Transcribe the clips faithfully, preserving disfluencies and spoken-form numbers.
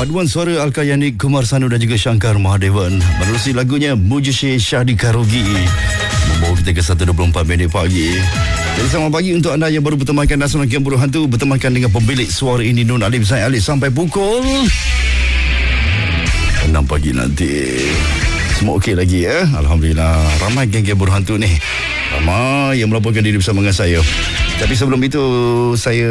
Paduan suara Alka Yanik, Kumar Sanu dan juga Shankar Mahadevan menerusi lagunya Mujishe Syahdi Karogi membawa kita ke satu dua puluh empat minit pagi. Jadi selamat pagi untuk anda yang baru bertemankan Nasional Game Buruh Hantu, bertemankan dengan pemilik suara ini Nun Alif Zain Alif sampai pukul enam pagi nanti. Semua okey lagi ya? Alhamdulillah. Ramai geng-geng buruh hantu ni. Ramai yang melaporkan diri bersama dengan saya. Tapi sebelum itu saya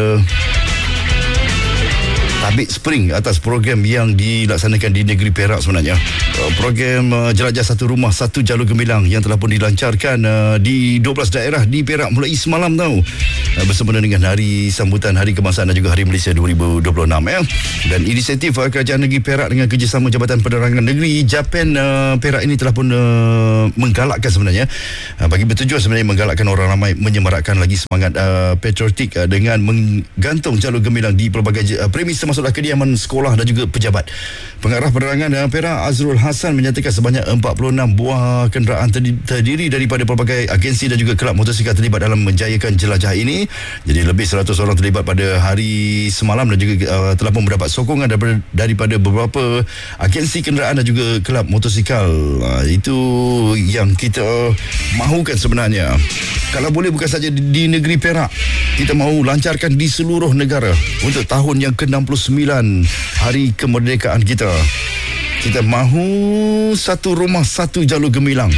tabik spring atas program yang dilaksanakan di negeri Perak sebenarnya. Program uh, Jelajah Satu Rumah Satu Jalur Gemilang yang telah pun dilancarkan uh, di dua belas daerah di Perak mulai semalam tau. Uh, bersempena dengan Hari Sambutan Hari Kebangsaan dan juga Hari Malaysia dua ribu dua puluh enam ya. Dan inisiatif uh, Kerajaan Negeri Perak dengan kerjasama Jabatan Penerangan Negeri Japan uh, Perak ini telah pun uh, menggalakkan sebenarnya uh, bagi bertujuan sebenarnya menggalakkan orang ramai menyemarakkan lagi semangat uh, patriotik uh, dengan menggantung jalur gemilang di pelbagai uh, premis termasuklah kediaman sekolah dan juga pejabat. Pengarah penerangan uh, Perak Azrul Hasan menyatakan sebanyak empat puluh enam buah kenderaan terdiri daripada pelbagai agensi dan juga kelab motosikal terlibat dalam menjayakan jelajah ini. Jadi lebih seratus orang terlibat pada hari semalam dan juga uh, telah pun mendapat sokongan daripada, daripada beberapa agensi kenderaan dan juga kelab motosikal. Uh, itu yang kita mahukan sebenarnya. Kalau boleh bukan saja di, di negeri Perak, kita mahu lancarkan di seluruh negara untuk tahun yang ke enam puluh sembilan Hari Kemerdekaan kita. Kita mahu satu rumah satu jalur gemilang.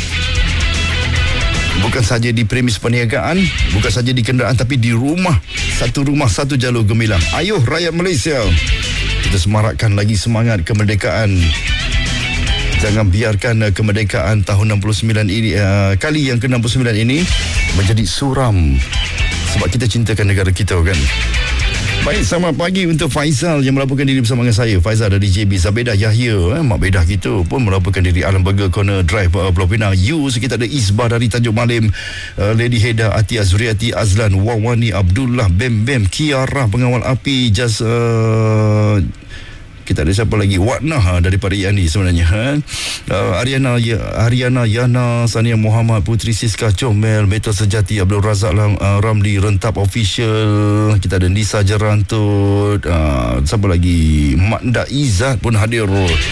Bukan saja di premis perniagaan, bukan saja di kenderaan, tapi di rumah. Satu rumah satu jalur gemilang. Ayuh rakyat Malaysia, kita semarakkan lagi semangat kemerdekaan. Jangan biarkan uh, kemerdekaan tahun enam puluh sembilan ini uh, kali yang ke enam puluh sembilan ini menjadi suram. Sebab kita cintakan negara kita kan. Baik, selamat pagi untuk Faizal yang melaporkan diri bersama dengan saya. Faizal dari J B. Zabedah Yahya, eh, Mak Bedah kita pun melaporkan diri Alam Burger Corner Drive uh, Pulau Pinang. You, kita ada Isbah dari Tanjung Malim, uh, Lady Heda, Ati Azriati, Azlan, Wawani, Abdullah, Bem Bem, Kiara, Pengawal Api, Jas... Uh, kita ada siapa lagi? Watnah daripada Yani sebenarnya. Ha? Uh, Ariana, ya, Ariana, Yana, Sania Muhammad, Putri Siska, Comel, Metal Sejati, Abdul Razak Lam, uh, Ramli, Rentap Official. Kita ada Nisa Jerantut. Uh, siapa lagi? Makda Izzat pun hadir.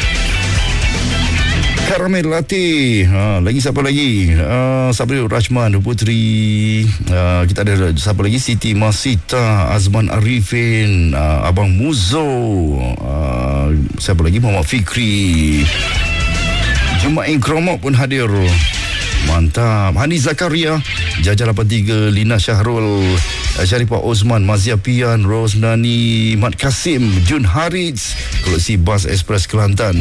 Karamel Latih, ha, lagi siapa lagi? Uh, Sabril Rajman, Putri. Uh, kita ada siapa lagi? Siti Masita, Azman Arifin, uh, Abang Muzo. Uh, siapa lagi? Muhammad Fikri. Jumain Kromok pun hadir. Mantap. Hani Zakaria, Jajah lapan tiga, Lina Syahrul, Syarifah Osman, Mazia Pian, Rosnani, Mat Kasim, Jun Harits, Koleksi Bas Express Kelantan.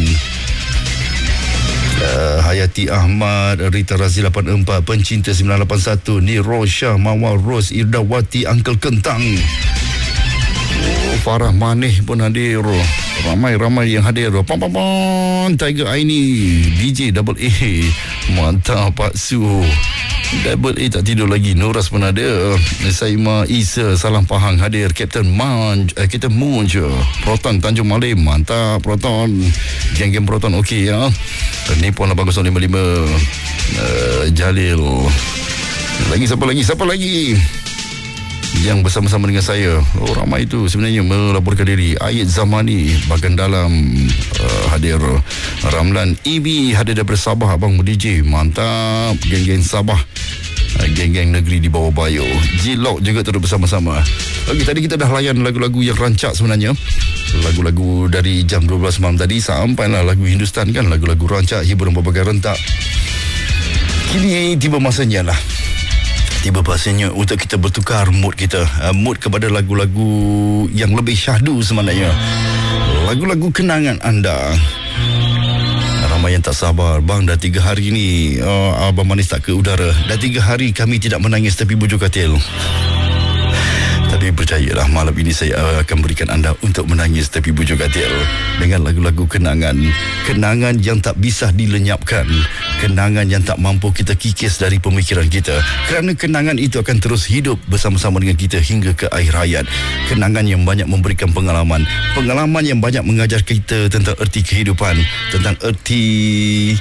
Uh, Hayati Ahmad, Rita Razi lapan empat, Pencinta sembilan lapan satu, Niro Shah, Mawar Ros, Irdawati, Uncle Kentang. Oh, Farah Maneh pun hadir. Ramai-ramai yang hadir. Pam pam pam, Tiger Aini, D J Double A. Mantap Pak Su. Double A tak tidur lagi. Nuras pun ada. Saima Isa, Salam Pahang hadir. Captain Manj, eh, Captain Munj, Proton Tanjung Malim. Mantap Proton. Geng-geng Proton okey ya. Telefon lapan kosong lima lima. uh, Jalil. Lagi siapa lagi? Siapa lagi yang bersama-sama dengan saya? Oh, ramai itu sebenarnya melaporkan diri. Ayat Zamani bahagian dalam uh, hadir. Ramlan Ibi hadir daripada Sabah, Abang D J. Mantap. Geng-geng Sabah, uh, geng-geng negeri di bawah Bayo. Jilok juga turut bersama-sama. Okey, tadi kita dah layan lagu-lagu yang rancak sebenarnya. Lagu-lagu dari jam dua belas malam tadi sampailah lagu Hindustan kan, lagu-lagu rancak, hiburan berbagai rentak. Kini tiba masanya lah. Tiba masanya untuk kita bertukar mood kita, uh, mood kepada lagu-lagu yang lebih syahdu sebenarnya. Lagu-lagu kenangan anda. Ramai yang tak sabar. Bang, dah tiga hari ni uh, Abang Manis tak ke udara. Dah tiga hari kami tidak menangis tepi bujur katil. Tapi percayalah, malam ini saya akan berikan anda untuk menangis tepi bujur katil dengan lagu-lagu kenangan. Kenangan yang tak bisa dilenyapkan. Kenangan yang tak mampu kita kikis dari pemikiran kita. Kerana kenangan itu akan terus hidup bersama-sama dengan kita hingga ke akhir hayat. Kenangan yang banyak memberikan pengalaman. Pengalaman yang banyak mengajar kita tentang erti kehidupan. Tentang erti...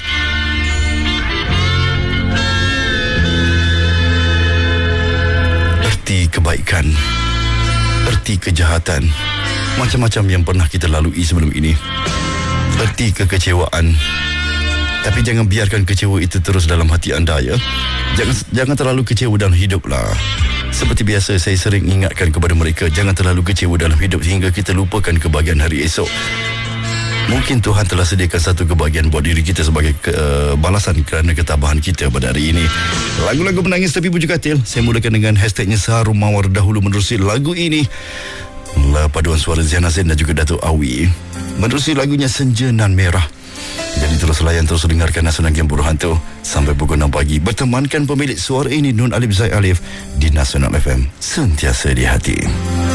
erti kebaikan, erti kejahatan, Macam-macam yang pernah kita lalui sebelum ini. Erti kekecewaan. Tapi jangan biarkan kecewa itu terus dalam hati anda, ya. Jangan jangan terlalu kecewa dalam hidup lah. Seperti biasa, saya sering ingatkan kepada mereka, jangan terlalu kecewa dalam hidup sehingga kita lupakan kebahagiaan hari esok. Mungkin Tuhan telah sediakan satu kebahagiaan buat diri kita sebagai ke, uh, balasan kerana ketabahan kita pada hari ini. Lagu-lagu menangis tapi pujuk katil, saya mulakan dengan hashtagnya Seharum Mawar dahulu menerusi lagu ini. Paduan suara Ziana Zain dan juga Datuk Awi. Menerusi lagunya Senja Nan Merah. Jadi terus layan, terus dengarkan Nasional Game Buruh Hantu sampai pukul enam pagi. Bertemankan pemilik suara ini Nun Alif Zaid Alif di Nasional F M. Sentiasa di hati.